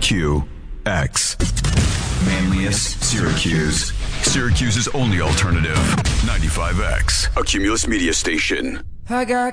QX. Manlius, Syracuse. Syracuse's only alternative. 95X, a Cumulus media station. I got